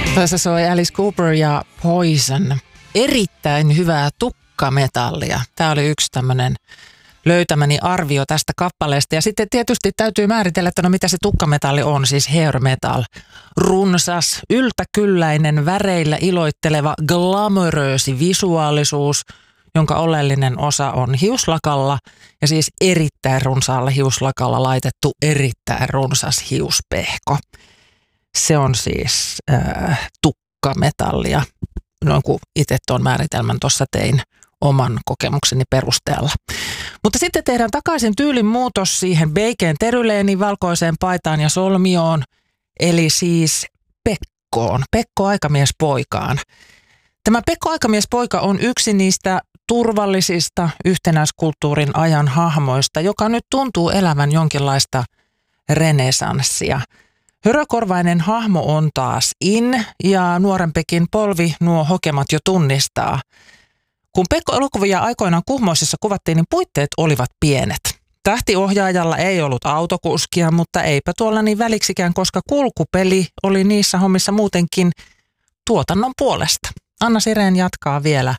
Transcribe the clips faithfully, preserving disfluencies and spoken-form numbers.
Tässä soi Alice Cooper ja Poison. Erittäin hyvää tukkametallia. Tämä oli yksi tämmöinen löytämäni arvio tästä kappaleesta. Ja sitten tietysti täytyy määritellä, että no mitä se tukkametalli on, siis hair metal. Runsas, yltäkylläinen, väreillä iloitteleva, glamouröösi visuaalisuus, jonka oleellinen osa on hiuslakalla ja siis erittäin runsaalla hiuslakalla laitettu erittäin runsas hiuspehko. Se on siis äh, tukkametallia, noin kuin itse tuon määritelmän tuossa tein oman kokemukseni perusteella. Mutta sitten tehdään takaisin tyylin muutos siihen beikeen teryleeni, valkoiseen paitaan ja solmioon, eli siis Pekkoon, Pekko Aikamiespoikaan. Tämä Pekko Aikamiespoika on yksi niistä turvallisista yhtenäiskulttuurin ajan hahmoista, joka nyt tuntuu elävän jonkinlaista renesanssia. Hörökorvainen hahmo on taas in ja nuorempikin polvi nuo hokemat jo tunnistaa. Kun Pekko-elokuvia aikoinaan Kuhmoisissa kuvattiin, niin puitteet olivat pienet. Tähtiohjaajalla ei ollut autokuskia, mutta eipä tuolla niin väliksikään, koska kulkupeli oli niissä hommissa muutenkin tuotannon puolesta. Anna Sireen jatkaa vielä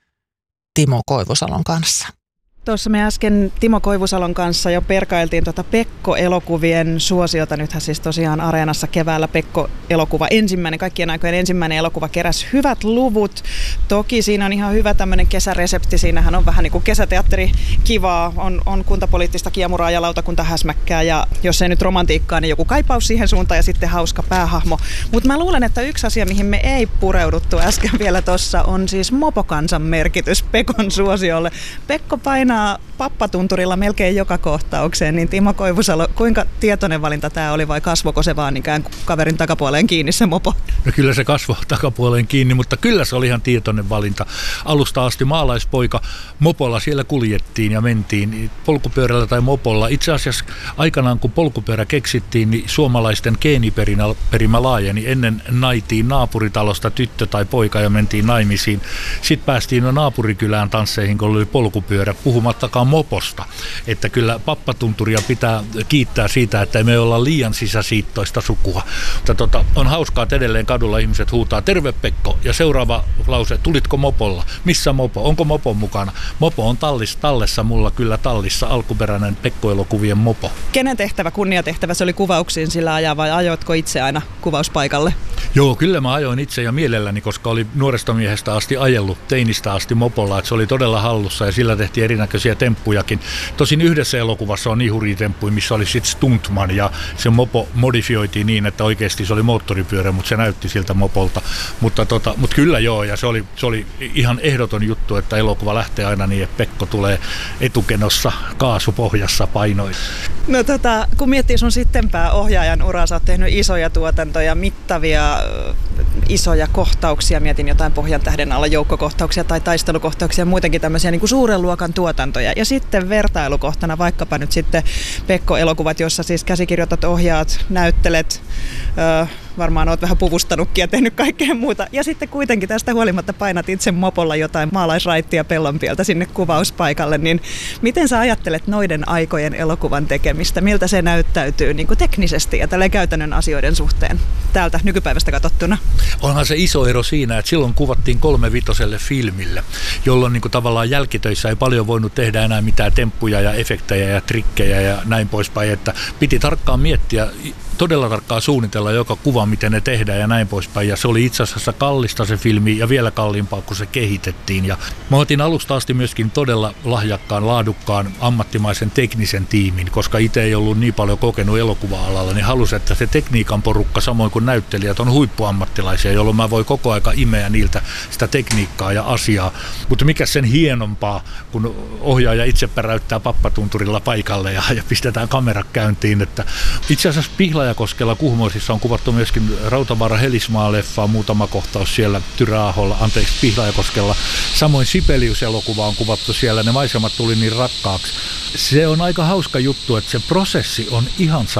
Timo Koivusalon kanssa. Tuossa me äsken Timo Koivusalon kanssa jo perkailtiin tuota Pekko-elokuvien suosiota. Nythän siis tosiaan Areenassa keväällä Pekko-elokuva ensimmäinen, kaikkien aikojen ensimmäinen elokuva keräsi hyvät luvut. Toki siinä on ihan hyvä tämmöinen kesäresepti. Siinähän on vähän niin kuin kesäteatteri kivaa, on, on kuntapoliittista kiemuraa ja lautakuntahäsmäkkää. Ja jos ei nyt romantiikkaa, niin joku kaipaus siihen suuntaan ja sitten hauska päähahmo. Mutta mä luulen, että yksi asia, mihin me ei pureuduttu äsken vielä tuossa, on siis mopokansan merkitys Pekon suosiolle. Pekko painaa pappatunturilla melkein joka kohtaukseen, niin Timo Koivusalo, kuinka tietoinen valinta tämä oli vai kasvoiko se vaan ikään kuin kaverin takapuoleen kiinni se mopo? No kyllä se kasvoi takapuoleen kiinni, mutta kyllä se oli ihan tietoinen valinta. Alusta asti maalaispoika mopolla siellä kuljettiin ja mentiin polkupyörällä tai mopolla. Itse asiassa aikanaan kun polkupyörä keksittiin, niin suomalaisten geeniperimä laajeni. Ennen naitiin naapuritalosta tyttö tai poika ja mentiin naimisiin. Sitten päästiin no naapurikylään tansseihin, kun oli polkupyörä, puhumattakaan moposta. Että kyllä pappatunturia pitää kiittää siitä, että me olla liian sisäsiittoista sukua. Mutta tota, on hauskaa, että edelleen kadulla ihmiset huutaa terve Pekko ja seuraava lause, tulitko mopolla? Missä mopo? Onko mopo mukana? Mopo on tallis, tallessa, mulla kyllä tallissa, alkuperäinen Pekko-elokuvien mopo. Kenen tehtävä, kunniatehtävä se oli kuvauksiin sillä ajaa vai ajoitko itse aina kuvauspaikalle? Joo, kyllä mä ajoin itse ja mielelläni, koska oli nuoresta miehestä asti ajellut, teinistä asti mopolla, että se oli todella hallussa ja sillä tehtiin erinäköisiä temppujakin. Tosin yhdessä elokuvassa on niin hurjia temppuja, missä oli sitten stuntman ja se mopo modifioitiin niin, että oikeasti se oli moottoripyörä, mutta se näytti siltä mopolta. Mutta, tota, mutta kyllä joo, ja se oli, se oli ihan ehdoton juttu, että elokuva lähtee aina niin, että Pekko tulee etukenossa kaasupohjassa painoin. No tota, kun miettii sun sittenpää ohjaajan uraa, sä oot tehnyt isoja tuotantoja, mittavia isoja kohtauksia, mietin jotain Pohjan tähden alla joukkokohtauksia tai taistelukohtauksia ja muutenkin tämmöisiä niin kuin suuren luokan tuotantoja. Ja sitten vertailukohtana vaikkapa nyt sitten Pekko-elokuvat, jossa siis käsikirjoitat, ohjaat, näyttelet, öö, varmaan oot vähän puvustanutkin ja tehnyt kaikkea muuta. Ja sitten kuitenkin tästä huolimatta painat itse mopolla jotain maalaisraittia Pellonpieltä sinne kuvauspaikalle. Niin miten sä ajattelet noiden aikojen elokuvan tekemistä? Miltä se näyttäytyy niin kuin teknisesti ja tälleen käytännön asioiden suhteen täältä nykypäivästä katsottuna? Onhan se iso ero siinä, että silloin kuvattiin kolmevitoselle filmille, jolloin niin kuin tavallaan jälkitöissä ei paljon voinut tehdä enää mitään temppuja ja efektejä ja trikkejä ja näin poispäin, että piti tarkkaan miettiä, todella tarkkaan suunnitella joka kuva, miten ne tehdään ja näin poispäin. Ja se oli itse asiassa kallista se filmi ja vielä kalliimpaa, kun se kehitettiin. Ja mä otin alusta asti myöskin todella lahjakkaan, laadukkaan, ammattimaisen teknisen tiimin, koska itse ei ollut niin paljon kokenut elokuva-alalla, niin halusin, että se tekniikan porukka, samoin kuin näyttelijät, on huippuammattilaisia, jolloin mä voin koko aika imeä niiltä sitä tekniikkaa ja asiaa. Mutta mikä sen hienompaa, kun ohjaaja itse päräyttää pappatunturilla paikalle ja, ja pistetään kamera käyntiin. Että itse asiassa Pihlajakoskella Kuhmoisissa on kuvattu myöskin Rautavaara-Helismaa-leffaa, muutama kohtaus siellä Tyrääholla, anteeksi Pihlajakoskella. Samoin Sibelius-elokuva on kuvattu siellä, ne maisemat tuli niin rakkaaksi. Se on aika hauska juttu, että se prosessi on ihan sama,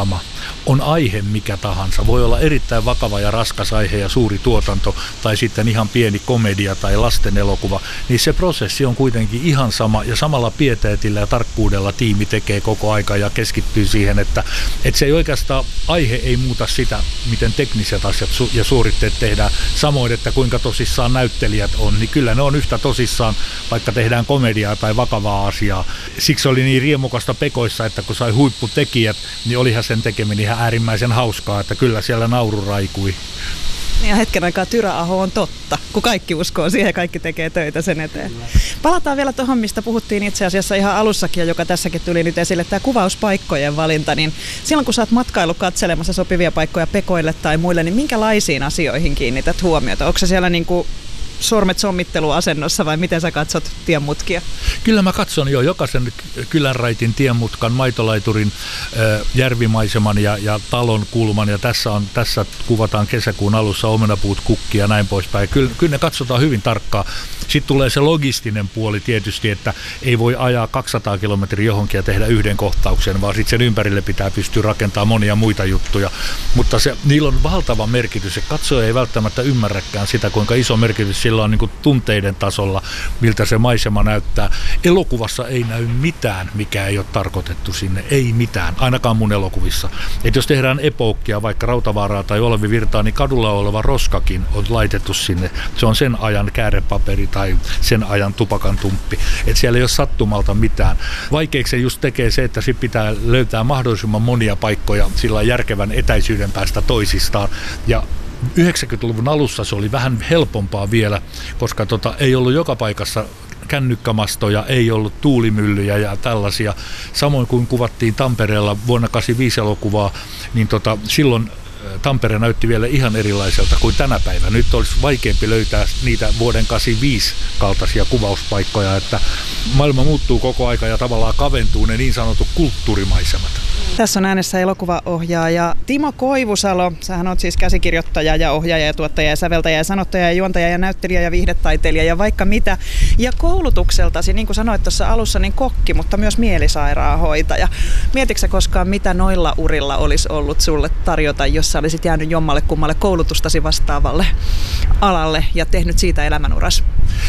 on aihe mikä tahansa. Voi olla erittäin vakava ja raskas aihe ja suuri tuotanto tai sitten ihan pieni komedia tai lasten elokuva, niin se prosessi on kuitenkin ihan sama ja samalla pieteetillä ja tarkkuudella tiimi tekee koko aika ja keskittyy siihen, että, että se ei oikeastaan, aihe ei muuta sitä, miten tekniset asiat ja suoritteet tehdään. Samoin, että kuinka tosissaan näyttelijät on, niin kyllä ne on yhtä tosissaan, vaikka tehdään komediaa tai vakavaa asiaa. Siksi oli niin riemukasta Pekoissa, että kun sai huipputekijät, niin olihan sen tekeminen ihan äärimmäisen hauskaa, että kyllä siellä nauru raikui. Ja hetken aikaa Tyrä Aho on totta, kun kaikki uskoo siihen, kaikki tekee töitä sen eteen. Palataan vielä tuohon, mistä puhuttiin itse asiassa ihan alussakin, ja joka tässäkin tuli nyt esille, tämä kuvauspaikkojen valinta. Niin silloin kun sä oot matkailu katselemassa sopivia paikkoja Pekoille tai muille, niin minkälaisiin asioihin kiinnität huomiota? Onko se siellä niin kuin sormet sommitteluasennossa vai miten sä katsot tienmutkia? Kyllä mä katson jo jokaisen kylänraitin, tienmutkan, maitolaiturin, järvimaiseman ja, ja talon kulman ja tässä, on, tässä kuvataan kesäkuun alussa omenapuut, kukkia ja näin poispäin. Kyllä, kyllä ne katsotaan hyvin tarkkaan. Sitten tulee se logistinen puoli tietysti, että ei voi ajaa kaksisataa kilometriä johonkin ja tehdä yhden kohtauksen, vaan sitten sen ympärille pitää pystyä rakentamaan monia muita juttuja. Mutta se, niillä on valtava merkitys ja katsoja ei välttämättä ymmärräkään sitä, kuinka iso merkitys sillä on niin kuin tunteiden tasolla, miltä se maisema näyttää. Elokuvassa ei näy mitään, mikä ei ole tarkoitettu sinne. Ei mitään, ainakaan mun elokuvissa. Et jos tehdään epookkia, vaikka Rautavaaraa tai Olavi Virtaa, niin kadulla oleva roskakin on laitettu sinne. Se on sen ajan käärepaperi tai sen ajan tupakan tumppi. Et siellä ei ole sattumalta mitään. Vaikeaksi se just tekee se, että sit pitää löytää mahdollisimman monia paikkoja sillä järkevän etäisyyden päästä toisistaan. Ja yhdeksänkymmentäluvun alussa se oli vähän helpompaa vielä, koska tota, ei ollut joka paikassa kännykkämastoja, ei ollut tuulimyllyjä ja tällaisia. Samoin kuin kuvattiin Tampereella vuonna kahdeksankymmentäviisi elokuvaa, niin tota, silloin Tampere näytti vielä ihan erilaiselta kuin tänä päivänä. Nyt olisi vaikeampi löytää niitä vuoden kahdeksankymmentäviisi kaltaisia kuvauspaikkoja, että maailma muuttuu koko aika ja tavallaan kaventuu ne niin sanotut kulttuurimaisemat. Tässä on äänessä elokuvaohjaaja Timo Koivusalo. Sähän oot siis käsikirjoittaja ja ohjaaja ja tuottaja ja säveltäjä ja sanottaja ja juontaja ja näyttelijä ja viihdetaiteilija ja vaikka mitä. Ja koulutukseltasi, niin kuin sanoit tuossa alussa, niin kokki, mutta myös mielisairaanhoitaja. Mietitkö sä koskaan, mitä noilla urilla olisi ollut sulle tarjota, jos sä olisit jäänyt jommalle kummalle koulutustasi vastaavalle alalle ja tehnyt siitä elämänuras?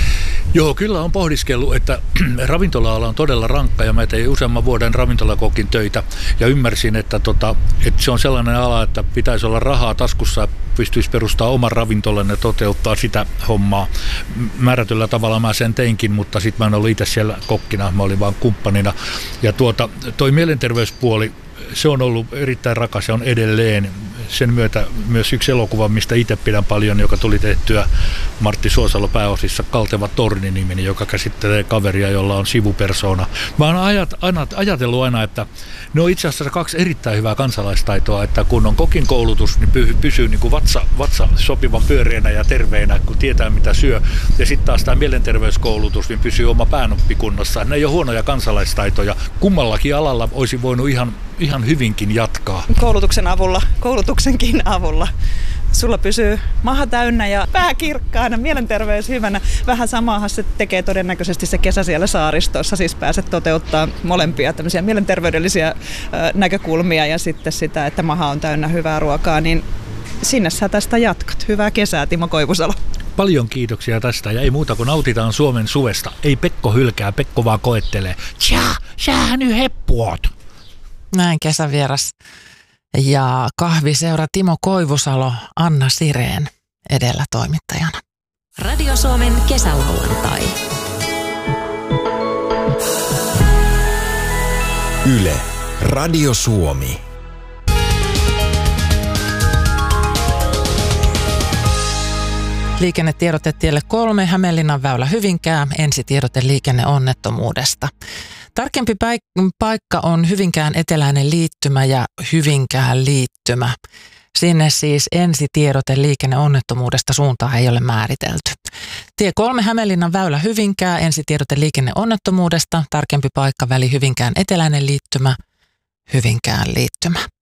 Joo, kyllä on pohdiskellut, että ravintola-ala on todella rankka ja mä tein useamman vuoden ravintolakokin töitä ja ymmärsin, että, tota, että se on sellainen ala, että pitäisi olla rahaa taskussa ja pystyisi perustamaan oman ravintolan ja toteuttaa sitä hommaa. Määrätyllä tavalla mä sen teinkin, mutta sitten mä en ollut itse siellä kokkina, mä olin vaan kumppanina. Ja tuota, toi mielenterveyspuoli, se on ollut erittäin rakas ja on edelleen. Sen myötä myös yksi elokuva, mistä itse pidän paljon, joka tuli tehtyä Martti Suosalo pääosissa, Kalteva torni-niminen, joka käsittelee kaveria, jolla on sivupersona. Mä oon ajat, aina, ajatellut aina, että ne on itse asiassa kaksi erittäin hyvää kansalaistaitoa, että kun on kokin koulutus, niin pysyy, pysyy niin kuin vatsa, vatsa sopivan pyöreänä ja terveenä, kun tietää mitä syö. Ja sitten taas tämä mielenterveyskoulutus, niin pysyy oma päänoppi kunnossa. Ne ei ole huonoja kansalaistaitoja. Kummallakin alalla olisi voinut ihan, ihan hyvinkin jatkaa. Koulutuksen avulla, koulutuksenkin avulla. Sulla pysyy maha täynnä ja pää kirkkaana, mielenterveys hyvänä. Vähän samaahan se tekee todennäköisesti se kesä siellä saaristossa, siis pääset toteuttaa molempia tämmöisiä mielenterveydellisiä ö, näkökulmia ja sitten sitä, että maha on täynnä hyvää ruokaa, niin sinne sä tästä jatkat. Hyvää kesää, Timo Koivusalo. Paljon kiitoksia tästä ja ei muuta kuin nautitaan Suomen suvesta. Ei Pekko hylkää, Pekko vaan koettelee. Tja, sähän nyt heppuot. Näin kesävieras. Ja kahviseura Timo Koivusalo, Anna Sireen edellä toimittajana. Radio Suomen kesälauantai. Yle, Radio Suomi. Liikennetiedote tielle kolme, Hämeenlinnan väylä Hyvinkää, ensitiedote liikenneonnettomuudesta. Tarkempi paikka on Hyvinkään eteläinen liittymä ja Hyvinkään liittymä. Sinne siis ensitiedote liikenneonnettomuudesta, suuntaa ei ole määritelty. Tie kolme, Hämeenlinnan väylä Hyvinkää, ensitiedote liikenneonnettomuudesta, tarkempi paikka väli Hyvinkään eteläinen liittymä, Hyvinkään liittymä.